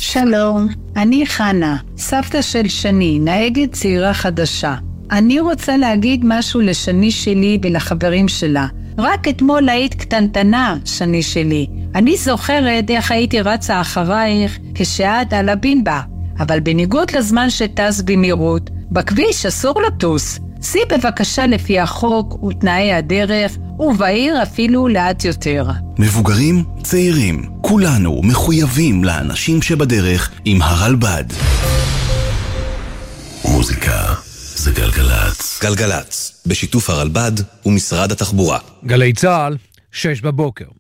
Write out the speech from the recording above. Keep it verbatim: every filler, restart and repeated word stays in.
שלום, אני חנה, סבתא של שני, נהגת צעירה חדשה. אני רוצה להגיד משהו לשני שלי ולחברים שלה. רק אתמול היית קטנטנה, שני שלי. אני זוכרת איך הייתי רצה אחרייך כשאת על הבינבה. אבל בניגוד לזמן שטס במהירות, בכביש אסור לטוס. סי בבקשה לפי החוק ותנאי הדרך, ובעיר אפילו לאט יותר. מבוגרים, צעירים, כולנו מחויבים לאנשים שבדרך עם הרלב"ד. מוזיקה זה גלגלץ. גלגלץ, בשיתוף הרלב"ד ומשרד התחבורה. גלי צהל, שש בבוקר.